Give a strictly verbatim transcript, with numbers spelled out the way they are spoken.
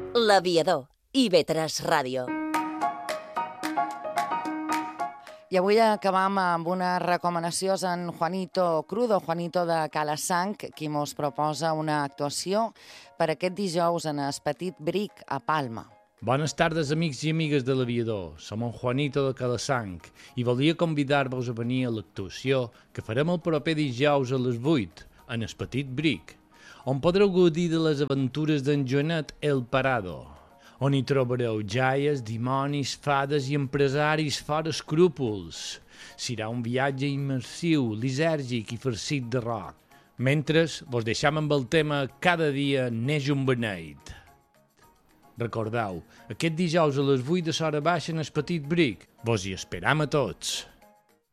L'Aviador, i ve tres Ràdio. I avui acabam amb unes recomanacions en Juanito Crudo, Juanito de Calassanc, qui mos proposa una actuació per aquest dijous en el Petit Bric a Palma. Bones tardes, amics i amigues de l'Aviador. Som en Juanito de Calassanc i volia convidar-vos a venir a l'actuació que farem el proper dijous a les vuit en el Petit Bric, on podreu gaudir de les aventures d'en Joanet el Parado, on hi trobareu jaies, dimonis, fades i empresaris fora escrúpols. Serà un viatge immersiu, lisèrgic i farcit de rock. Mentre vos deixam amb el tema Cada dia neix un beneit. Recordeu, aquest dijous a les vuit de l'hora baixa en el Petit Bric. Vos hi esperam a tots.